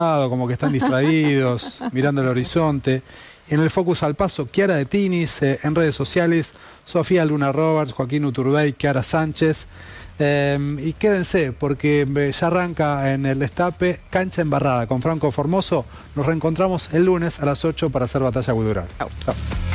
como que están distraídos, mirando el horizonte. En el Focus al Paso, Chiara de Tinis, en redes sociales, Sofía Luna Roberts, Joaquín Uturbey, Chiara Sánchez. Y quédense, porque ya arranca en el Destape Cancha Embarrada con Franco Formoso. Nos reencontramos el lunes a las 8 para hacer Batalla Cultural. Chau.